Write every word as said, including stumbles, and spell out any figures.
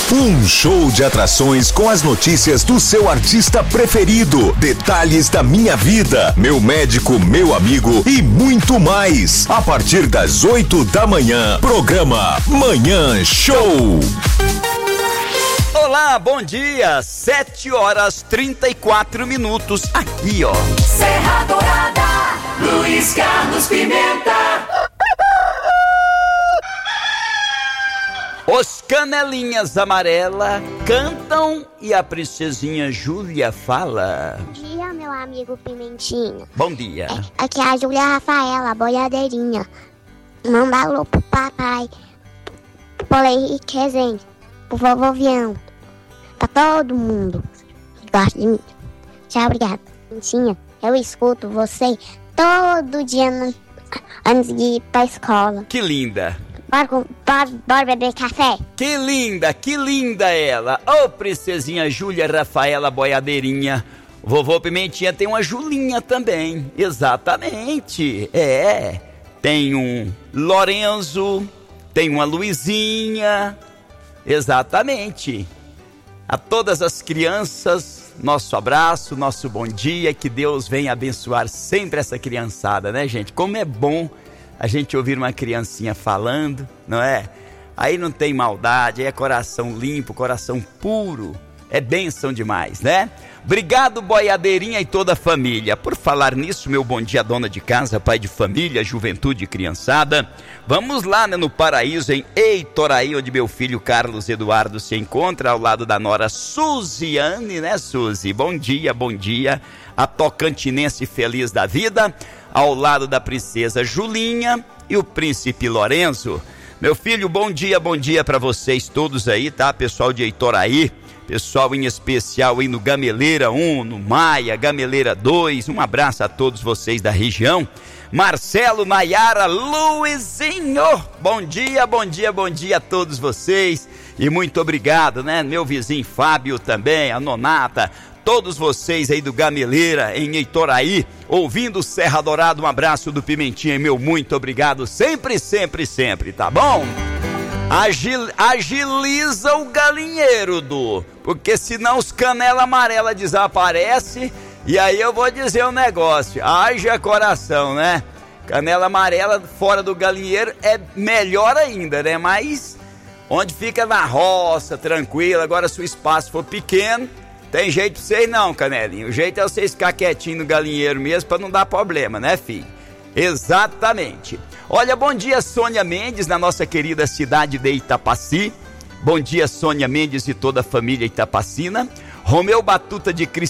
Um show de atrações com as notícias do seu artista preferido, detalhes da minha vida, meu médico, meu amigo e muito mais. A partir das oito da manhã, programa Manhã Show. Olá, bom dia, sete horas trinta e quatro minutos, aqui ó. Serra Dourada, Luiz Carlos Pimenta. Os canelinhas amarela cantam e a princesinha Júlia fala. Bom dia, meu amigo Pimentinha. Bom dia. É, aqui é a Júlia Rafaela, a boiadeirinha. Manda alô pro papai, pro Henrique Rezende, pro vovô Vião, pra todo mundo que gosta de mim. Tchau, obrigado. Pimentinha, eu escuto você todo dia no, antes de ir pra escola. Que linda. Bora, bora, bora beber café? Que linda, que linda ela. Ô, oh, princesinha Júlia Rafaela Boiadeirinha. Vovô Pimentinha tem uma Julinha também. Exatamente. É. Tem um Lorenzo, tem uma Luizinha. Exatamente. A todas as crianças, nosso abraço, nosso bom dia. Que Deus venha abençoar sempre essa criançada, né, gente? Como é bom a gente ouvir uma criancinha falando, não é? Aí não tem maldade, aí é coração limpo, coração puro. É bênção demais, né? Obrigado, boiadeirinha e toda a família. Por falar nisso, meu bom dia, dona de casa, pai de família, juventude e criançada. Vamos lá, né, no Paraíso, em Eitoraí, onde meu filho Carlos Eduardo se encontra, ao lado da nora Suziane, né, Suzy? Bom dia, bom dia. A tocantinense feliz da vida, ao lado da princesa Julinha e o príncipe Lorenzo. Meu filho, bom dia, bom dia para vocês todos aí, tá? Pessoal de Eitoraí, pessoal em especial aí no Gameleira um, no Maia, Gameleira dois, um abraço a todos vocês da região. Marcelo, Nayara, Luizinho, bom dia, bom dia, bom dia a todos vocês e muito obrigado, né? Meu vizinho Fábio também, a Nonata, todos vocês aí do Gameleira, em Eitoraí, ouvindo Serra Dourada, um abraço do Pimentinha, meu muito obrigado, sempre, sempre, sempre, tá bom? Agil, agiliza o galinheiro, Du, porque senão os canela amarela desaparecem, e aí eu vou dizer um negócio, haja coração, né? Canela amarela fora do galinheiro é melhor ainda, né? Mas onde fica na roça, tranquilo, agora se o espaço for pequeno, tem jeito pra vocês não, canelinho. O jeito é vocês ficar quietinho no galinheiro mesmo pra não dar problema, né, filho? Exatamente. Olha, bom dia, Sônia Mendes, na nossa querida cidade de Itapaci. Bom dia, Sônia Mendes e toda a família itapacina. Romeu Batuta de Cristina.